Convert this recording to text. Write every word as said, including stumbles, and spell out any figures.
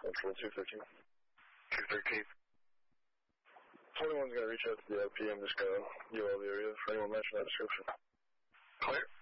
Control two thirteen. two thirteen. twenty-one's going to reach out to the L P. I'm just going to U L the area for anyone matching that description. Clear.